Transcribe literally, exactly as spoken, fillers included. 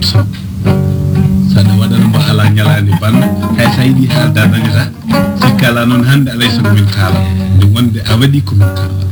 so sada waɗana mbo ala ñalani banna hay sa yiɗi haalda dañata sikkala noon hande alay sago min kaala nde wonde a waɗi ko min kaala